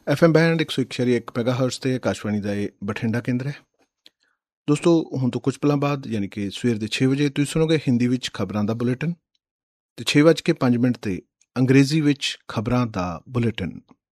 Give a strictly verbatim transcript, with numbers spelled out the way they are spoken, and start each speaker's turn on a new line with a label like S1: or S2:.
S1: F M band ਇੱਕ ਸੌ ਇੱਕ ਸ਼ਰੀ ਇੱਕ ਮੈਗਾ ਹਰਟਸ 'ਤੇ ਆਕਾਸ਼ਵਾਣੀ ਦਾ ਇਹ ਬਠਿੰਡਾ ਕੇਂਦਰ ਹੈ। ਦੋਸਤੋ, ਹੁਣ ਤੋਂ ਕੁਝ ਪਲਾਂ ਬਾਅਦ ਯਾਨੀ ਕਿ ਸਵੇਰ ਦੇ ਛੇ ਵਜੇ ਤੁਸੀਂ ਸੁਣੋਗੇ ਹਿੰਦੀ ਵਿੱਚ ਖਬਰਾਂ ਦਾ ਬੁਲੇਟਿਨ, ਅਤੇ ਛੇ ਵੱਜ ਕੇ ਪੰਜ ਮਿੰਟ 'ਤੇ ਅੰਗਰੇਜ਼ੀ ਵਿੱਚ ਖਬਰਾਂ ਦਾ ਬੁਲੇਟਿਨ।